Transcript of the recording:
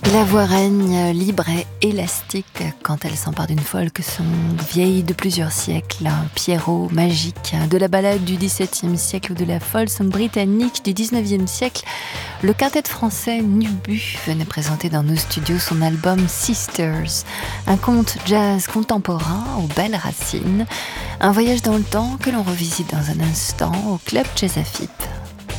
La voix règne libre et élastique quand elle s'empare d'une folk song vieille de plusieurs siècles, un Pierrot magique, de la ballade du XVIIe siècle ou de la folk song britannique du XIXe siècle. Le quintet français Nubu venait présenter dans nos studios son album Sisters, un conte jazz contemporain aux belles racines, un voyage dans le temps que l'on revisite dans un instant au Club Jazz Afip.